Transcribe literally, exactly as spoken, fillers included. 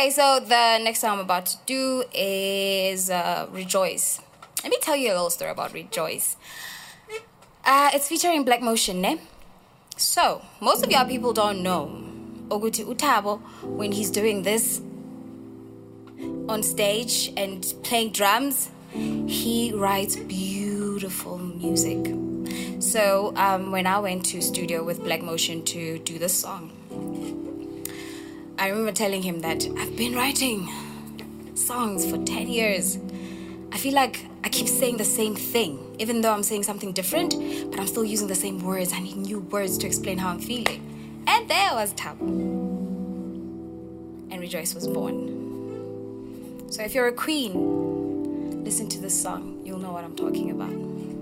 Okay, so the next song I'm about to do is uh, Rejoice. Let me tell you a little story about Rejoice. Uh, it's featuring Black Motion, ne? So, most of y'all people don't know Oguti Utabo, when he's doing this on stage and playing drums, he writes beautiful music. So, um, when I went to studio with Black Motion to do this song, I remember telling him that I've been writing songs for ten years. I feel like I keep saying the same thing, even though I'm saying something different, but I'm still using the same words. I need new words to explain how I'm feeling. And there was Tabo. And Rejoice was born. So if you're a queen, listen to this song. You'll know what I'm talking about.